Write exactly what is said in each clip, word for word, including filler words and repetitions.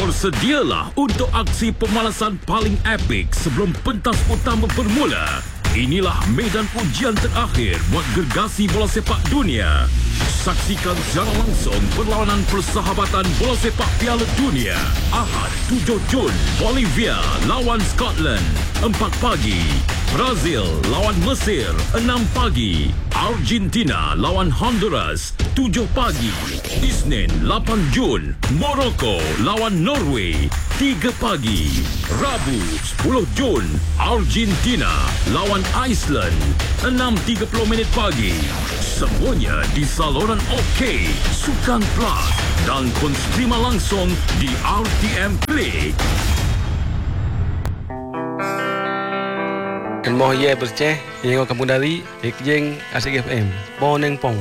Bersedialah untuk aksi pemalasan paling epik sebelum pentas utama bermula. Inilah medan ujian terakhir buat gergasi bola sepak dunia. Saksikan secara langsung perlawanan persahabatan bola sepak Piala Dunia. Ahad tujuh Jun, Bolivia lawan Scotland, empat pagi. Brazil lawan Mesir, enam pagi. Argentina lawan Honduras, tujuh pagi. Isnin lapan Jun, Morocco lawan Norway, tiga pagi. Rabu sepuluh Jun, Argentina lawan Iceland, enam tiga puluh minit pagi. Semuanya di saluran OK, Sukan Plus dan konstrima langsung di R T M Play. Kemoh ye berceh, yang kampung dari, ikjeng Asyik F M, Boneng Pong.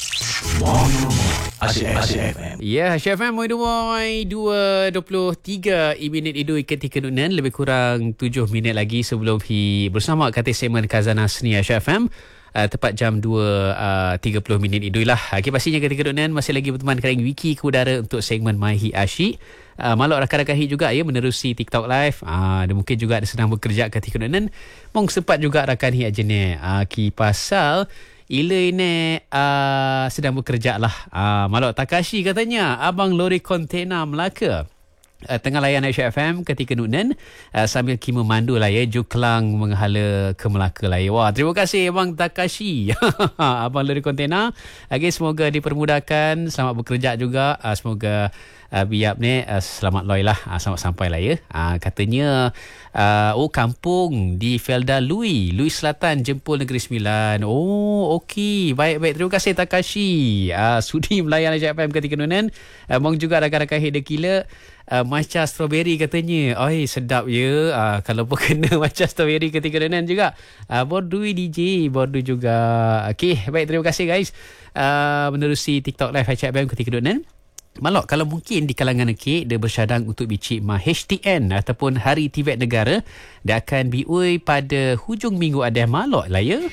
Asyik F M. Ya, Asyik F M, moi moi dua dua puluh tiga minit idui ketika nunan, lebih kurang tujuh minit lagi sebelum hi bersama kata segmen Khazanah Seni Asyik F M. Uh, tepat jam dua tiga puluh minit idui lah. Okay, pastinya ketika nunan masih lagi berteman dengan Wiki ke udara untuk segmen Mahi Asyik. Uh, maluk rakan-rakan hi juga ya menerusi TikTok live. Ah uh, dan mungkin juga ada sedang bekerja ketika nunan. Mong sempat juga rakan hi aja ni. Ah uh, ki pasal ila ini uh, sedang bekerja lah. Uh, maluk Takashi katanya abang lori kontena Melaka. Uh, tengah layan Asyik F M ketika nunan uh, sambil ki memandu lah ya Juklang menghala ke Melaka lah ya. Wah, terima kasih Abang Takashi. Abang lori kontena. Okay, semoga dipermudahkan, selamat bekerja juga. Uh, semoga uh, biap ni uh, selamat loy lah, uh, selamat sampai lah ya. Uh, katanya uh, oh kampung di Felda Lui, Lui Selatan, Jempol Negeri Sembilan. Oh, okey. Baik-baik, terima kasih Takashi. Uh, sudi melayan Asyik F M ketika nunan. Uh, mong juga rakan-rakan hit kila. Uh, matcha strawberry katanya. Oi, sedap ya. Uh, kalau pun kena matcha strawberry ketika nunan juga. Uh, Bordui D J, Bordu juga. Okey, baik, terima kasih guys. Uh, menerusi TikTok live Asyik F M ketika nunan. Malok, kalau mungkin di kalangan K dia bersyadang untuk bicik ma H T N ataupun Hari Tibet Negara, dia akan biui pada hujung minggu ada malok lah ya.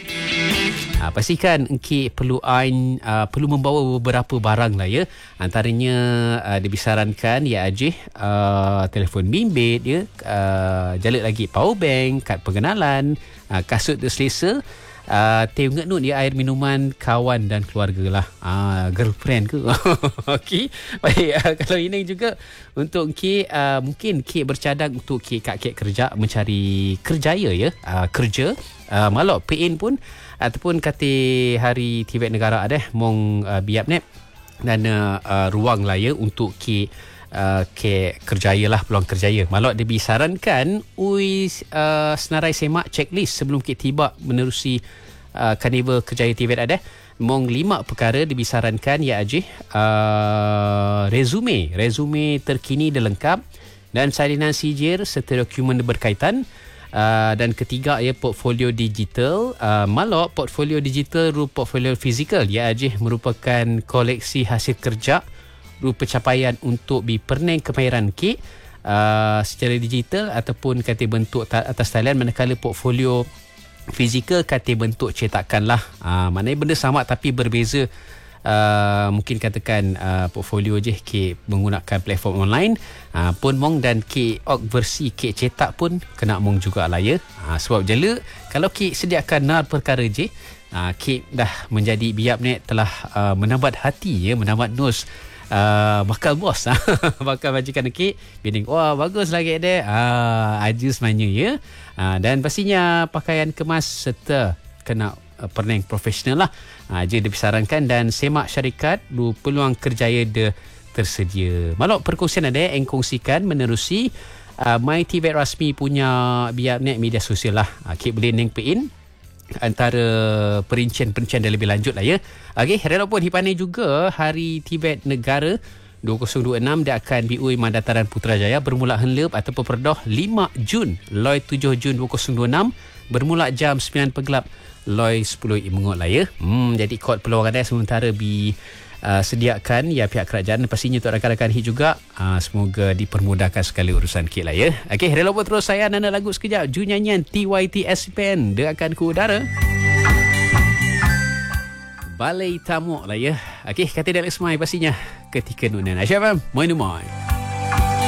Ha, pastikan K perlu ain, uh, perlu membawa beberapa barang lah ya. Antaranya uh, disarankan ya ajih uh, telefon bimbit ya, uh, jalur lagi power bank, kad pengenalan, uh, kasut terselesa. Uh, teh ngut dia air minuman kawan dan keluarga lah. Uh, girlfriend ke? Okey. Baik, uh, kalau ini juga untuk K, uh, mungkin K bercadang untuk K kat K kerja mencari kerjaya ya. Uh, kerja. Uh, malok P N pun ataupun kata Hari Tibet Negara ada mong uh, biap net dan uh, uh, ruang lah ya untuk K Uh, ke kerjaya lah, peluang kerjaya. Malok dia disarankan ui uh, senarai semak checklist sebelum kita tiba menerusi uh, Karnival Kerjaya Tibet ada. Mong lima perkara disarankan ya ajih uh, resume, resume terkini dan lengkap dan salinan sijil serta dokumen berkaitan. Uh, dan ketiga ya portfolio digital. Uh, malok portfolio digital ru portfolio fizikal ya ajih merupakan koleksi hasil kerja rupa capaian untuk diperneng kemahiran K uh, secara digital ataupun kata bentuk ta- atas talian, manakala portfolio fizikal kata bentuk cetakan lah. Uh, maknanya benda sama tapi berbeza. Uh, mungkin katakan uh, portfolio je K menggunakan platform online uh, pun mong dan K ok versi K cetak pun kena mong jugalah ya. Uh, sebab jela kalau K sediakan nar perkara je uh, K dah menjadi biap ni telah uh, menambat hati ya, menambat nus Uh, bakal bos bakal majikan K bining wah bagus lagi dia uh, aju semuanya ya. Uh, dan pastinya pakaian kemas serta kena uh, perneng profesional lah. Uh, je disarankan dan semak syarikat lu peluang kerjaya dia tersedia. Malok perkongsian ada yang kongsikan menerusi uh, My Tibet rasmi punya biar net media sosial lah. Uh, K boleh neng pin antara perincian-perincian dan lebih lanjut lah ya. Okey, walaupun hipane juga Hari Tibet Negara dua ribu dua puluh enam dia akan biui Mandataran Putrajaya bermula henlep ataupun perdoh lima Jun, loi tujuh Jun dua ribu dua puluh enam bermula jam sembilan pegelap loi sepuluh mengot lah ya. Hmm, jadi kod peluang ada sementara bi Uh, sediakan ya pihak kerajaan, pastinya untuk rakan-rakan hit juga. Uh, semoga dipermudahkan sekali urusan kit lah ya. Okey, rela buat terus saya nana lagu sekejap. Ju nyanyian T Y T S P N dia akan ke udara. Balai Tamuk lah ya. Okey, kata Dalek Semai pastinya ketika nunan. Asyaf, moi numai.